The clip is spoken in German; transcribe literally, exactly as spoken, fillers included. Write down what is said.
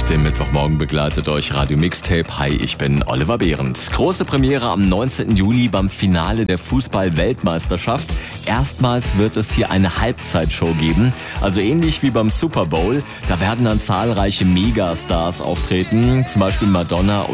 durch den Mittwochmorgen begleitet euch Radio Mixtape. Hi, ich bin Oliver Behrendt. Große Premiere am neunzehnten Juli beim Finale der Fußball-Weltmeisterschaft. Erstmals wird es hier eine Halbzeitshow geben. Also ähnlich wie beim Super Bowl. Da werden dann zahlreiche Megastars auftreten, zum Beispiel Madonna